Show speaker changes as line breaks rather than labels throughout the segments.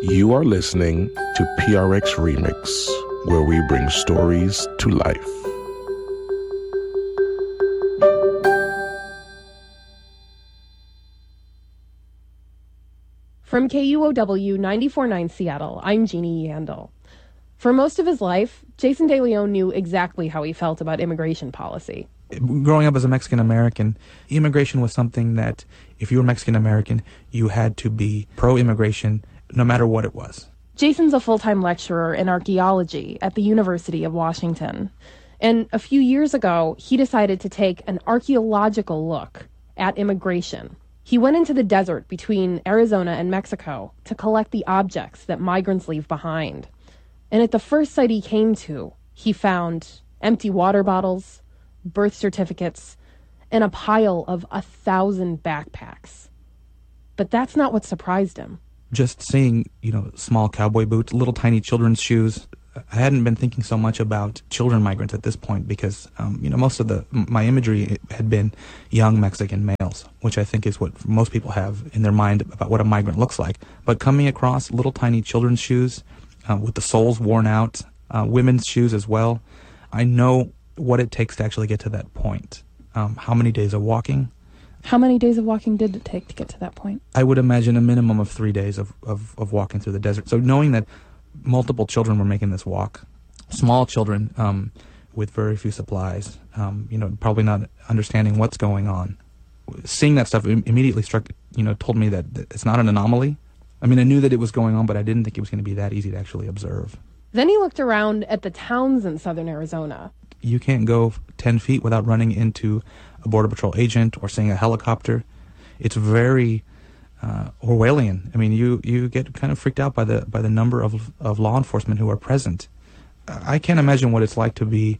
You are listening to PRX Remix, where we bring stories to life.
From KUOW 94.9 Seattle, I'm Jeannie Yandel. For most of his life, Jason De Leon knew exactly how he felt about immigration policy.
Growing up as a Mexican-American, immigration was something that, if you were Mexican-American, you had to be pro-immigration no matter what it was.
Jason's a full-time lecturer in archaeology at the University of Washington. And a few years ago, he decided to take an archaeological look at immigration. He went into the desert between Arizona and Mexico to collect the objects that migrants leave behind. And at the first site he came to, he found empty water bottles, birth certificates, and a pile of 1,000 backpacks. But that's not what surprised him.
Just seeing, small cowboy boots, little tiny children's shoes. I hadn't been thinking so much about children migrants at this point because, most of my imagery had been young Mexican males, which I think is what most people have in their mind about what a migrant looks like. But coming across little tiny children's shoes with the soles worn out, women's shoes as well, I know what it takes to actually get to that point. How many days of walking?
How many days of walking did it take to get to that point?
I would imagine a minimum of 3 days of walking through the desert. So knowing that multiple children were making this walk, small children with very few supplies, probably not understanding what's going on. Seeing that stuff immediately told me that it's not an anomaly. I mean, I knew that it was going on, but I didn't think it was going to be that easy to actually observe.
Then he looked around at the towns in southern Arizona.
You can't go 10 feet without running into a Border Patrol agent or seeing a helicopter. It's very Orwellian. I mean, you get kind of freaked out by the number of law enforcement who are present. I can't imagine what it's like to be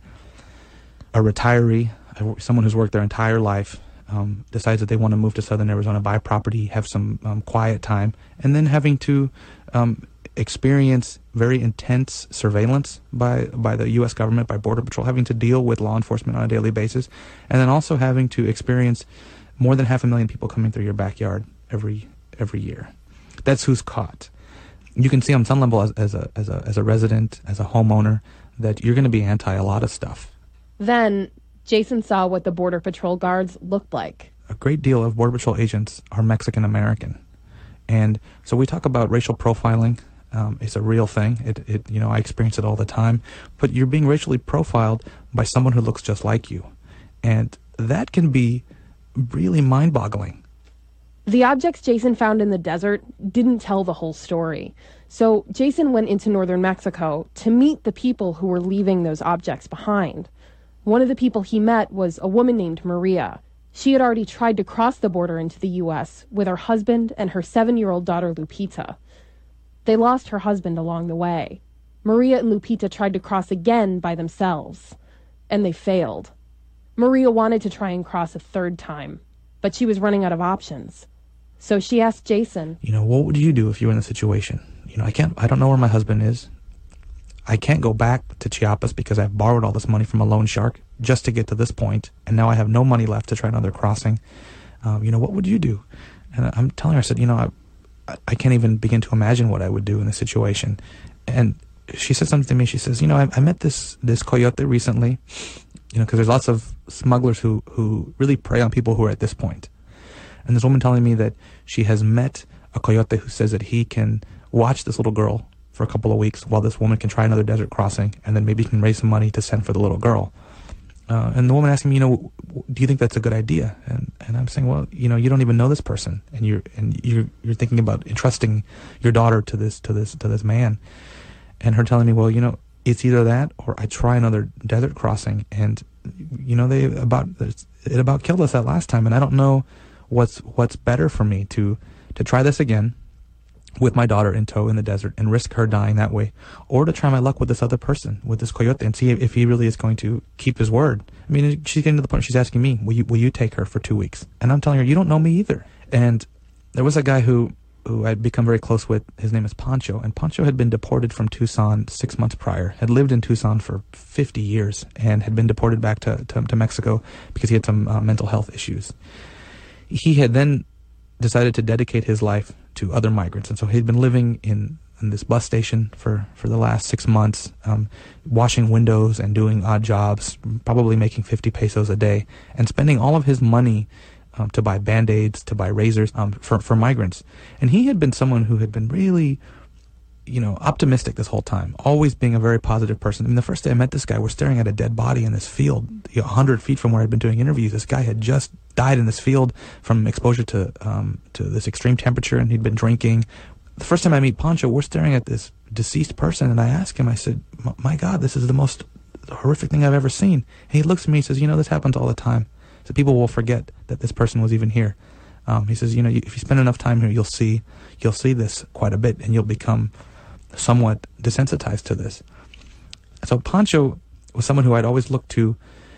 a retiree, someone who's worked their entire life, decides that they want to move to southern Arizona, buy property, have some quiet time, and then having to experience very intense surveillance by the U.S. government, by Border Patrol, having to deal with law enforcement on a daily basis, and then also having to experience more than 500,000 people coming through your backyard every year. That's who's caught. You can see on some level as a resident, as a homeowner, that you're going to be anti a lot of stuff.
Then Jason saw what the Border Patrol guards looked like.
A great deal of Border Patrol agents are Mexican American, and so we talk about racial profiling. It's a real thing. I experience it all the time. But you're being racially profiled by someone who looks just like you, and that can be really mind-boggling.
The objects Jason found in the desert didn't tell the whole story. So Jason went into northern Mexico to meet the people who were leaving those objects behind. One of the people he met was a woman named Maria. She had already tried to cross the border into the U.S. with her husband and her 7-year-old daughter Lupita. They lost her husband along the way. Maria and Lupita tried to cross again by themselves, and they failed. Maria wanted to try and cross a third time, but she was running out of options. So she asked Jason,
what would you do if you were in a situation? I don't know where my husband is. I can't go back to Chiapas because I've borrowed all this money from a loan shark just to get to this point, and now I have no money left to try another crossing. What would you do? And I'm telling her, I said, I can't even begin to imagine what I would do in this situation. And she said something to me. She says, I met this coyote recently, because there's lots of smugglers who really prey on people who are at this point. And this woman telling me that she has met a coyote who says that he can watch this little girl for a couple of weeks while this woman can try another desert crossing, and then maybe can raise some money to send for the little girl. And the woman asked me, do you think that's a good idea? And I'm saying, well, you don't even know this person, and you're thinking about entrusting your daughter to this man, and her telling me, well, it's either that or I try another desert crossing, and it about killed us that last time, and I don't know what's better for me to try this again with my daughter in tow in the desert and risk her dying that way, or to try my luck with this other person, with this coyote, and see if he really is going to keep his word. I mean, she's getting to the point she's asking me, will you take her for 2 weeks? And I'm telling her, you don't know me either. And there was a guy who I'd become very close with. His name is Pancho, and Pancho had been deported from Tucson 6 months prior, had lived in Tucson for 50 years, and had been deported back to Mexico because he had some mental health issues. He had then decided to dedicate his life to other migrants, and so he'd been living in in this bus station for the last 6 months, washing windows and doing odd jobs, probably making 50 pesos a day, and spending all of his money to buy Band-Aids, to buy razors for migrants. And he had been someone who had been really, optimistic this whole time, always being a very positive person. I mean, the first day I met this guy, we're staring at a dead body in this field, 100 feet from where I'd been doing interviews. This guy had just died in this field from exposure to this extreme temperature, and he'd been drinking. The first time I meet Pancho, we're staring at this deceased person, and I asked him, I said, my God, this is the most horrific thing I've ever seen. And he looks at me and says, this happens all the time. So people will forget that this person was even here. He says, if you spend enough time here, you'll see this quite a bit, and you'll become somewhat desensitized to this. So Pancho was someone who I'd always looked to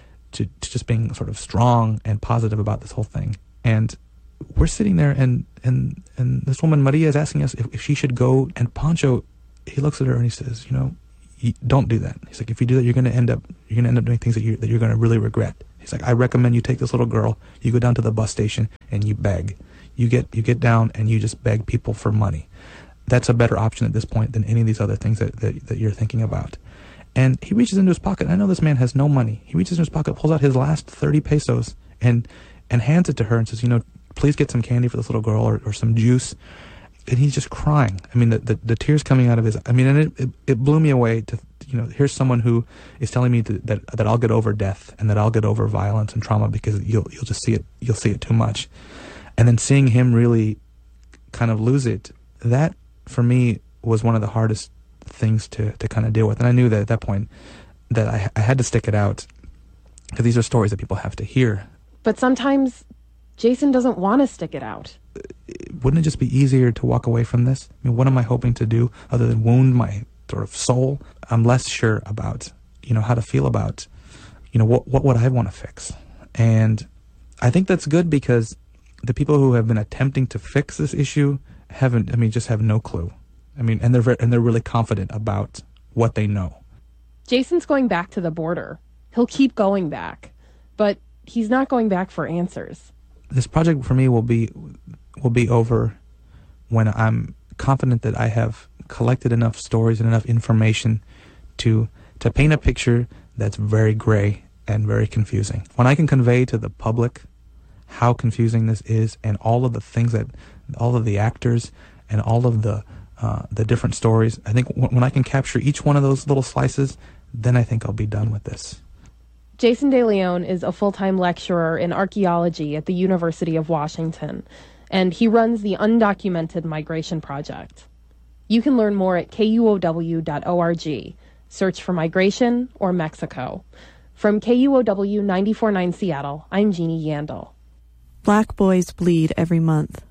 just being sort of strong and positive about this whole thing. And we're sitting there, and this woman Maria is asking us if she should go. And Pancho, he looks at her and he says, don't do that. He's like, if you do that, you're going to end up doing things that you're going to really regret. He's like, I recommend you take this little girl, you go down to the bus station and you beg. You get down and you just beg people for money. That's a better option at this point than any of these other things that you're thinking about. And he reaches into his pocket. I know this man has no money. He reaches into his pocket, pulls out his last 30 pesos and hands it to her and says, please get some candy for this little girl or some juice. And he's just crying. I mean, the tears coming out of his, and it blew me away to, here's someone who is telling me that I'll get over death and that I'll get over violence and trauma because you'll just see it. You'll see it too much. And then seeing him really kind of lose it, that for me was one of the hardest things to kind of deal with. And I knew that at that point that I had to stick it out because these are stories that people have to hear.
But sometimes Jason doesn't want to stick it out.
Wouldn't it just be easier to walk away from this? I mean, what am I hoping to do other than wound my sort of soul? I'm less sure about, how to feel about, what would I want to fix? And I think that's good because the people who have been attempting to fix this issue just have no clue. And they're really confident about what they know.
Jason's going back to the border. He'll keep going back, but he's not going back for answers.
This project for me will be over when I'm confident that I have collected enough stories and enough information to paint a picture that's very gray and very confusing. When I can convey to the public how confusing this is and all of the things all of the actors and all of the different stories, I think when I can capture each one of those little slices, then I think I'll be done with this.
Jason De Leon is a full-time lecturer in archaeology at the University of Washington, and he runs the Undocumented Migration Project. You can learn more at KUOW.org. Search for migration or Mexico. From KUOW 94.9 Seattle, I'm Jeannie Yandel.
Black boys bleed every month.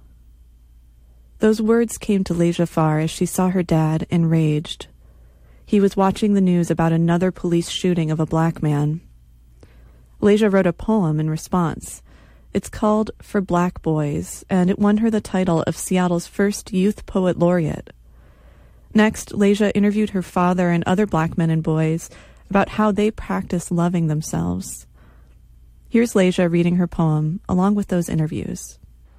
Those words came to Leja Farr as she saw her dad enraged. He was watching the news about another police shooting of a black man. Leja wrote a poem in response. It's called For Black Boys, and it won her the title of Seattle's first Youth Poet Laureate. Next, Leja interviewed her father and other black men and boys about how they practice loving themselves. Here's Leja reading her poem, along with those interviews.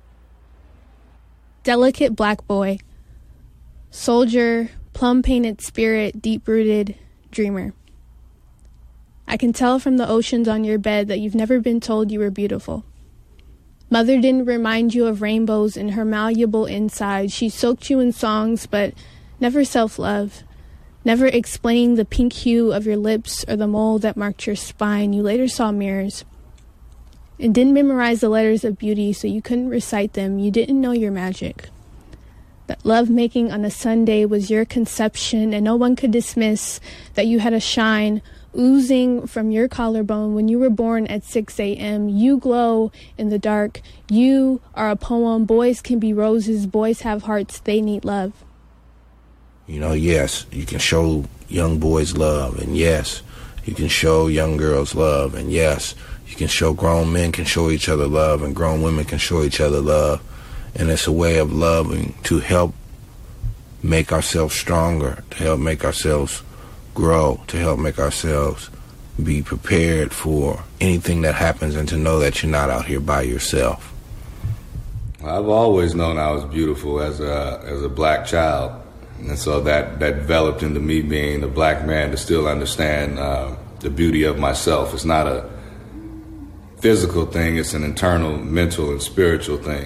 Delicate black boy, soldier, plum-painted spirit, deep-rooted dreamer. I can tell from the oceans on your bed that you've never been told you were beautiful. Mother didn't remind you of rainbows in her malleable inside. She soaked you in songs, but never self-love. Never explaining the pink hue of your lips or the mole that marked your spine. You later saw mirrors. And didn't memorize the letters of beauty, so you couldn't recite them. You didn't know your magic. That love-making on a Sunday was your conception, and no one could dismiss that you had a shine oozing from your collarbone when you were born at 6 a.m. You glow in the dark. You are a poem. Boys can be roses. Boys have hearts. They need love.
Yes, you can show young boys love, and yes, you can show young girls love, and yes, you can show grown men can show each other love, and grown women can show each other love. And it's a way of loving to help make ourselves stronger, to help make ourselves grow, to help make ourselves be prepared for anything that happens, and to know that you're not out here by yourself.
I've always known I was beautiful as a black child.
And so that developed into me being a black man to still understand the beauty of myself. It's not a physical thing, it's an internal, mental, and spiritual thing.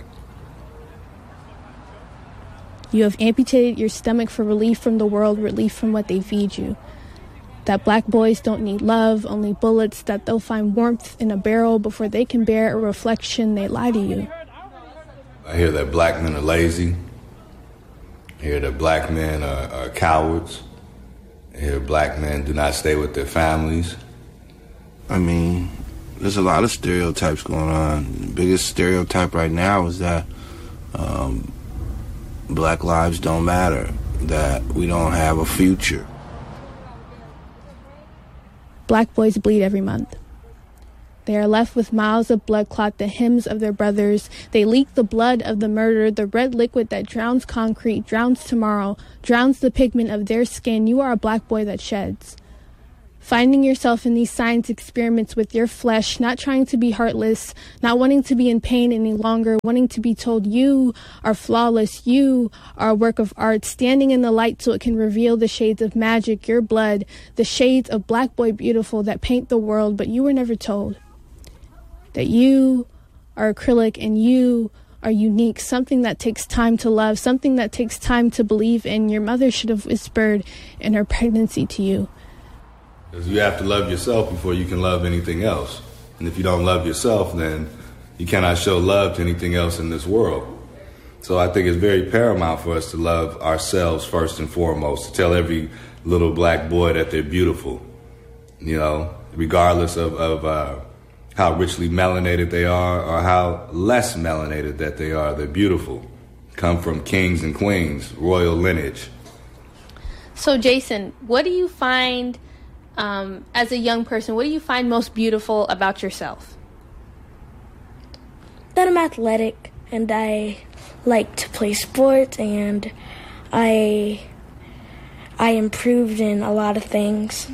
You have amputated your stomach for relief from the world, relief from what they feed you. That black boys don't need love, only bullets, that they'll find warmth in a barrel before they can bear a reflection. They lie to you.
I hear that black men are lazy. I hear that black men are cowards. I hear black men do not stay with their families.
I mean, there's a lot of stereotypes going on. The biggest stereotype right now is that black lives don't matter, that we don't have a future.
Black boys bleed every month. They are left with miles of blood clot, the hymns of their brothers. They leak the blood of the murdered, the red liquid that drowns concrete, drowns tomorrow, drowns the pigment of their skin. You are a black boy that sheds. Finding yourself in these science experiments with your flesh, not trying to be heartless, not wanting to be in pain any longer, wanting to be told you are flawless, you are a work of art, standing in the light so it can reveal the shades of magic, your blood, the shades of black boy beautiful that paint the world, but you were never told that you are acrylic and you are unique, something that takes time to love, something that takes time to believe in. Your mother should have whispered in her pregnancy to you.
Because you have to love yourself before you can love anything else. And if you don't love yourself, then you cannot show love to anything else in this world. So I think it's very paramount for us to love ourselves first and foremost, to tell every little black boy that they're beautiful, you know, regardless of how richly melanated they are or how less melanated that they are. They're beautiful. Come from kings and queens, royal lineage.
So, Jason, what do you find... as a young person, what do you find most beautiful about yourself?
That I'm athletic and I like to play sports and I improved in a lot of things.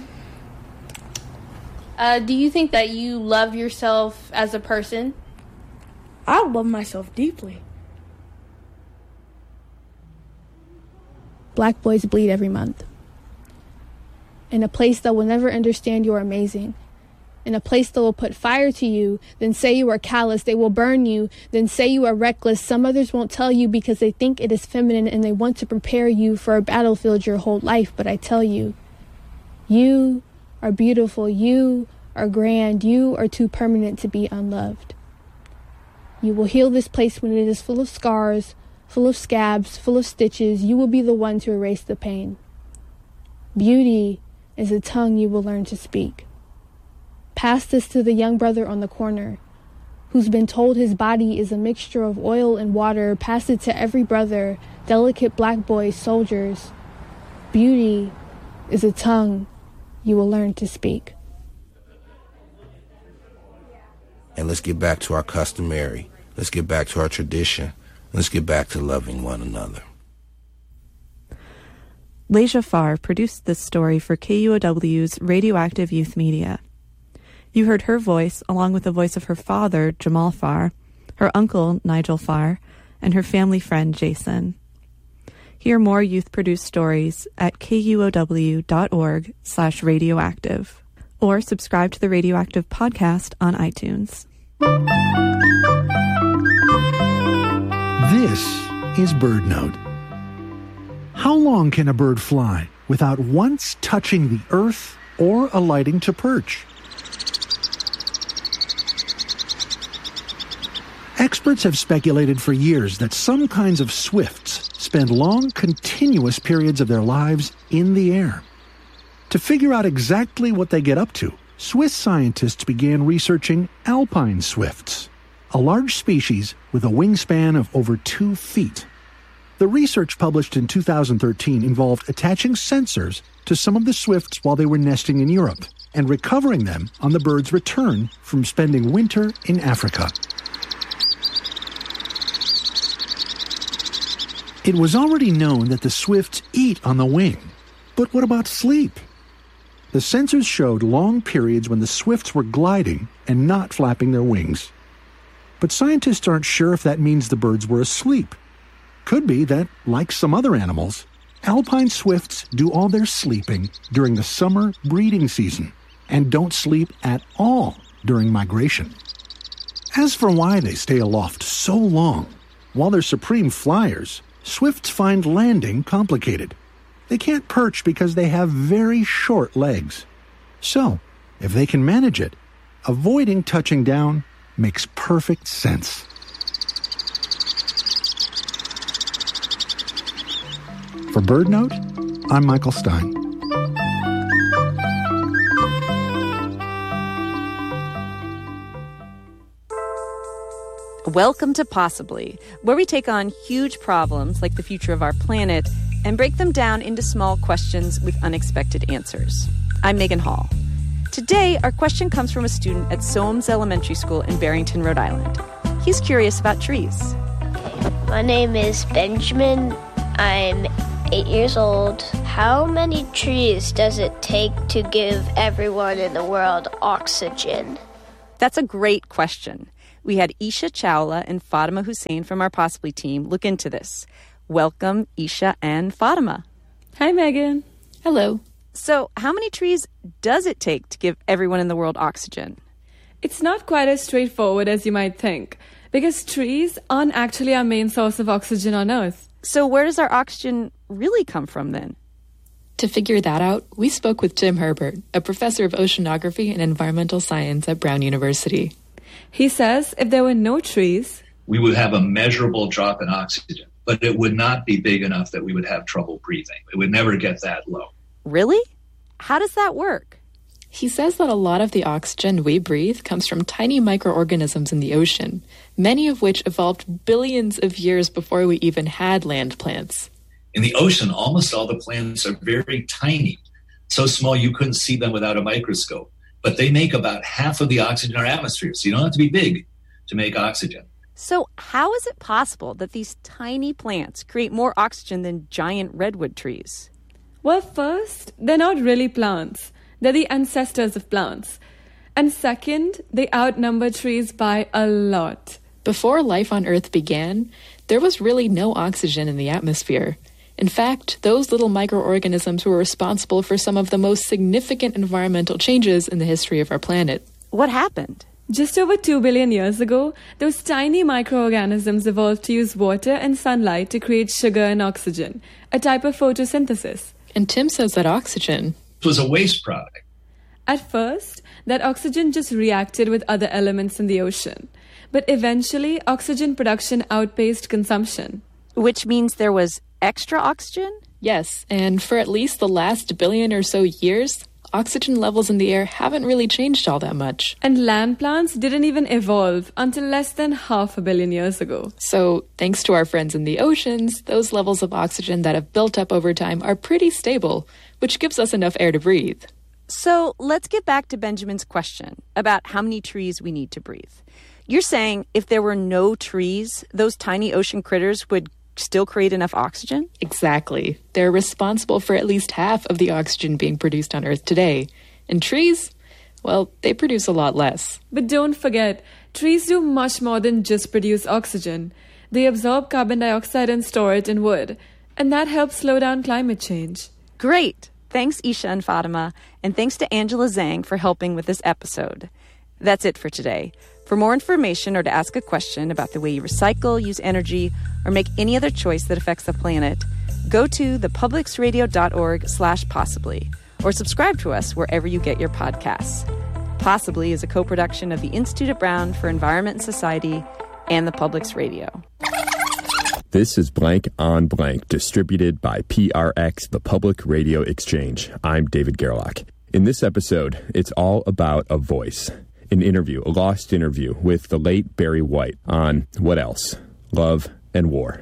Do you think that you love yourself as a person?
I love myself deeply.
Black boys bleed every month. In a place that will never understand you are amazing. In a place that will put fire to you, then say you are callous. They will burn you, then say you are reckless. Some others won't tell you because they think it is feminine and they want to prepare you for a battlefield your whole life. But I tell you, you are beautiful. You are grand. You are too permanent to be unloved. You will heal this place when it is full of scars, full of scabs, full of stitches. You will be the one to erase the pain. Beauty is a tongue you will learn to speak. Pass this to the young brother on the corner who's been told his body is a mixture of oil and water. Pass it to every brother, delicate black boys, soldiers. Beauty is a tongue you will learn to speak.
And let's get back to our customary. Let's get back to our tradition. Let's get back to loving one another.
Leja Farr produced this story for KUOW's Radioactive Youth Media. You heard her voice along with the voice of her father, Jamal Farr, her uncle, Nigel Farr, and her family friend, Jason. Hear more youth-produced stories at kuow.org/radioactive or subscribe to the Radioactive podcast on iTunes.
This is BirdNote. How long can a bird fly without once touching the earth or alighting to perch? Experts have speculated for years that some kinds of swifts spend long, continuous periods of their lives in the air. To figure out exactly what they get up to, Swiss scientists began researching alpine swifts, a large species with a wingspan of over 2 feet. The research published in 2013 involved attaching sensors to some of the swifts while they were nesting in Europe and recovering them on the bird's return from spending winter in Africa. It was already known that the swifts eat on the wing, but what about sleep? The sensors showed long periods when the swifts were gliding and not flapping their wings. But scientists aren't sure if that means the birds were asleep. Could be that, like some other animals, Alpine swifts do all their sleeping during the summer breeding season and don't sleep at all during migration. As for why they stay aloft so long, while they're supreme flyers, swifts find landing complicated. They can't perch because they have very short legs. So, if they can manage it, avoiding touching down makes perfect sense. For BirdNote, I'm Michael Stein.
Welcome to Possibly, where we take on huge problems like the future of our planet and break them down into small questions with unexpected answers. I'm Megan Hall. Today, our question comes from a student at Soames Elementary School in Barrington, Rhode Island. He's curious about trees.
My name is Benjamin. I'm 8 years old. How many trees does it take to give everyone in the world oxygen?
That's a great question. We had Isha Chawla and Fatima Hussein from our Possibly team look into this. Welcome, Isha and Fatima.
Hi, Megan.
Hello.
So, how many trees does it take to give everyone in the world oxygen?
It's not quite as straightforward as you might think, because trees aren't actually our main source of oxygen on Earth.
So where does our oxygen really come from then?
To figure that out, we spoke with Jim Herbert, a professor of oceanography and environmental science at Brown University.
He says if there were no trees,
we would have a measurable drop in oxygen, but it would not be big enough that we would have trouble breathing. It would never get that low.
Really? How does that work?
He says that a lot of the oxygen we breathe comes from tiny microorganisms in the ocean, many of which evolved billions of years before we even had land plants.
In the ocean, almost all the plants are very tiny, so small you couldn't see them without a microscope. But they make about half of the oxygen in our atmosphere, so you don't have to be big to make oxygen.
So how is it possible that these tiny plants create more oxygen than giant redwood trees?
Well, first, they're not really plants. They're the ancestors of plants. And second, they outnumber trees by a lot.
Before life on Earth began, there was really no oxygen in the atmosphere. In fact, those little microorganisms were responsible for some of the most significant environmental changes in the history of our planet.
What happened?
Just over 2 billion years ago, those tiny microorganisms evolved to use water and sunlight to create sugar and oxygen, a type of photosynthesis.
And Tim says that oxygen
was a waste product.
At first, that oxygen just reacted with other elements in the ocean. But eventually, oxygen production outpaced consumption.
Which means there was extra oxygen?
Yes, and for at least the last billion or so years, oxygen levels in the air haven't really changed all that much.
And land plants didn't even evolve until less than 500 million years ago.
So, thanks to our friends in the oceans, those levels of oxygen that have built up over time are pretty stable, which gives us enough air to breathe.
So, let's get back to Benjamin's question about how many trees we need to breathe. You're saying if there were no trees, those tiny ocean critters would still create enough oxygen?
Exactly. They're responsible for at least half of the oxygen being produced on Earth today. And trees, well, they produce a lot less.
But don't forget, trees do much more than just produce oxygen. They absorb carbon dioxide and store it in wood. And that helps slow down climate change.
Great. Thanks, Isha and Fatima. And thanks to Angela Zhang for helping with this episode. That's it for today. For more information or to ask a question about the way you recycle, use energy, or make any other choice that affects the planet, go to thepublicsradio.org/possibly or subscribe to us wherever you get your podcasts. Possibly is a co-production of the Institute at Brown for Environment and Society and the Publics Radio.
This is Blank on Blank, distributed by PRX, the Public Radio Exchange. I'm David Gerlach. In this episode, it's all about a voice. An interview, a lost interview with the late Barry White on, what else? Love and war.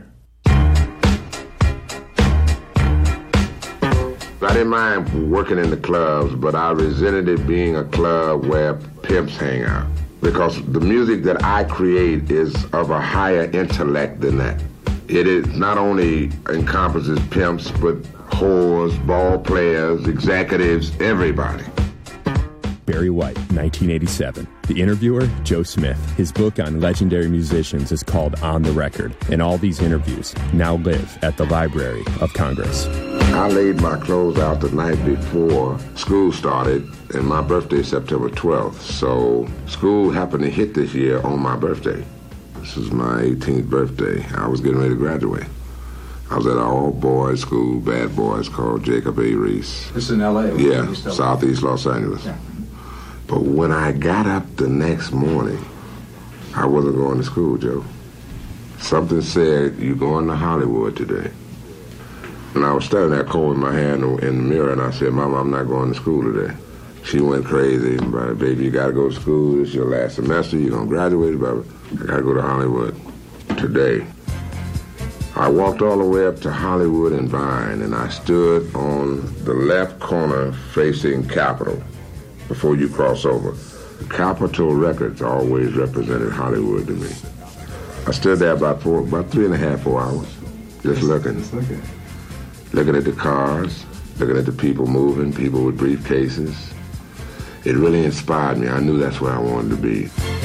I didn't mind working in the clubs, but I resented it being a club where pimps hang out. Because the music that I create is of a higher intellect than that. It is not only encompasses pimps, but whores, ball players, executives, everybody.
Barry White, 1987. The interviewer, Joe Smith. His book on legendary musicians is called On the Record, and all these interviews now live at the Library of Congress.
I laid my clothes out the night before school started, and my birthday is September 12th. So school happened to hit this year on my birthday. This is my 18th birthday. I was getting ready to graduate. I was at an all-boys school, bad boys, called Jacob A. Reese.
This is in L.A.?
Yeah, Southeast Los Angeles. Yeah. But when I got up the next morning, I wasn't going to school, Joe. Something said, "You're going to Hollywood today." And I was standing there combing my hair in the mirror, and I said, "Mama, I'm not going to school today." She went crazy. "Baby, you got to go to school. This is your last semester. You're going to graduate. Baby. I got to go to Hollywood today." I walked all the way up to Hollywood and Vine, and I stood on the left corner facing Capitol before you cross over. Capitol Records always represented Hollywood to me. I stood there about 3.5, 4 hours, just looking. Looking at the cars, looking at the people moving, people with briefcases. It really inspired me. I knew that's where I wanted to be.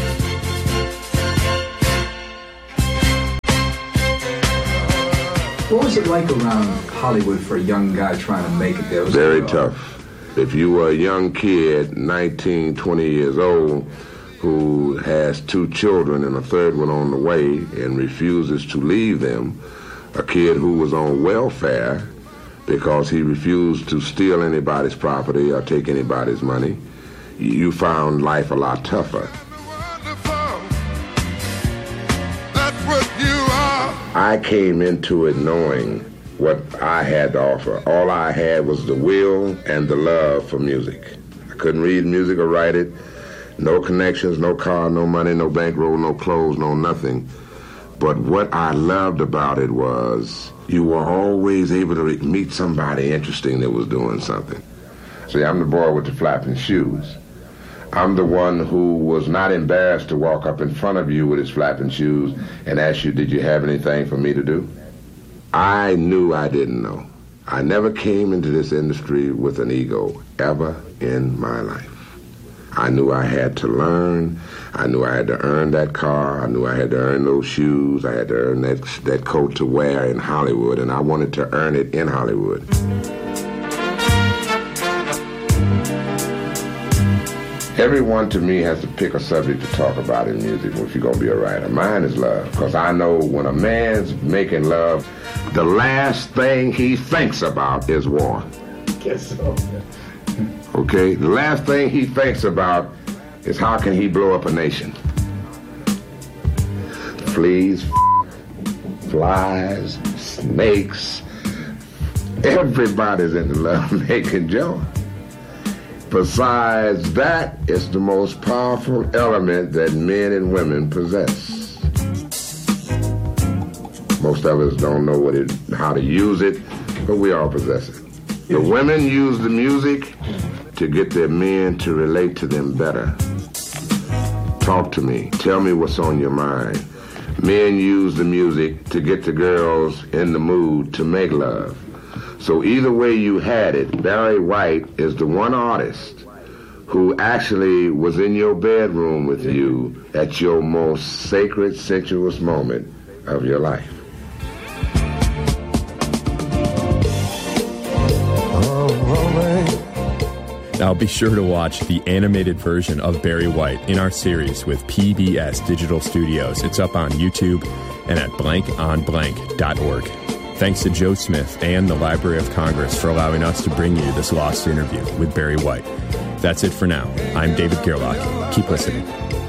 What was it like around Hollywood for a young guy trying to make it there?
Very tough. If you were a young kid, 19, 20 years old, who has 2 children and a third one on the way and refuses to leave them, a kid who was on welfare because he refused to steal anybody's property or take anybody's money, you found life a lot tougher. I came into it knowing what I had to offer. All I had was the will and the love for music. I couldn't read music or write it. No connections, no car, no money, no bankroll, no clothes, no nothing. But what I loved about it was you were always able to meet somebody interesting that was doing something. See, I'm the boy with the flapping shoes. I'm the one who was not embarrassed to walk up in front of you with his flapping shoes and ask you, "Did you have anything for me to do?" I knew I didn't know. I never came into this industry with an ego, ever in my life. I knew I had to learn. I knew I had to earn that car. I knew I had to earn those shoes. I had to earn that coat to wear in Hollywood, and I wanted to earn it in Hollywood. Everyone to me has to pick a subject to talk about in music if you're going to be a writer. Mine is love, because I know when a man's making love, the last thing he thinks about is war.
Guess so.
Okay? The last thing he thinks about is how can he blow up a nation. Fleas, flies, snakes, everybody's into love-making, Joe. Besides that, it's the most powerful element that men and women possess. Most of us don't know how to use it, but we all possess it. The women use the music to get their men to relate to them better. Talk to me. Tell me what's on your mind. Men use the music to get the girls in the mood to make love. So either way you had it, Barry White is the one artist who actually was in your bedroom with you at your most sacred, sensuous moment of your life.
Now be sure to watch the animated version of Barry White in our series with PBS Digital Studios. It's up on YouTube and at blankonblank.org. Thanks to Joe Smith and the Library of Congress for allowing us to bring you this lost interview with Barry White. That's it for now. I'm David Gerlach. Keep listening.